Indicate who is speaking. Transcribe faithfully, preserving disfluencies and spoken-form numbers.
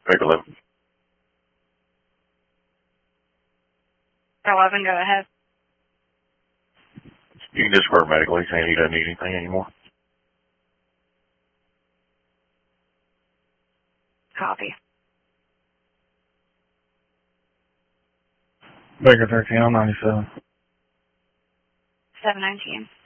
Speaker 1: Make eleven.
Speaker 2: eleven, go ahead.
Speaker 1: You can disregard medical. He's saying he doesn't need anything anymore.
Speaker 2: Copy.
Speaker 3: Baker thirteen, I'm ninety-seven.
Speaker 2: seven nineteen.